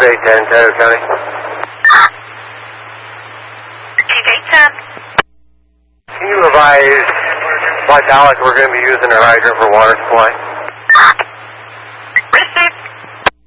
810, Tioga County. Chief 810. Can you advise Vitalik we're going to be using our hydrant for water supply?